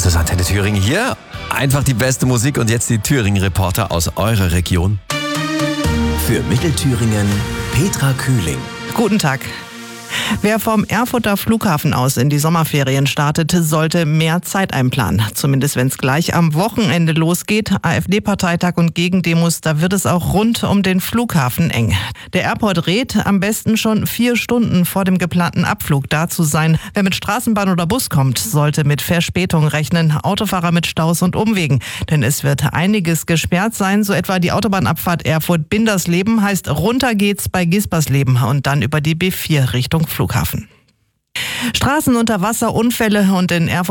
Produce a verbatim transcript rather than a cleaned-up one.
Das ist Antenne Thüringen hier. Einfach die beste Musik und jetzt die Thüringen-Reporter aus eurer Region. Für Mittelthüringen Petra Kühling. Guten Tag. Wer vom Erfurter Flughafen aus in die Sommerferien startet, sollte mehr Zeit einplanen. Zumindest wenn es gleich am Wochenende losgeht. AfD-Parteitag und Gegendemos, da wird es auch rund um den Flughafen eng. Der Airport rät, am besten schon vier Stunden vor dem geplanten Abflug da zu sein. Wer mit Straßenbahn oder Bus kommt, sollte mit Verspätung rechnen. Autofahrer mit Staus und Umwegen. Denn es wird einiges gesperrt sein, so etwa die Autobahnabfahrt Erfurt-Bindersleben heißt runter geht's bei Gispersleben und dann über die B vier Richtung Flughafen. Straßen unter Wasser, Unfälle und in Erfurt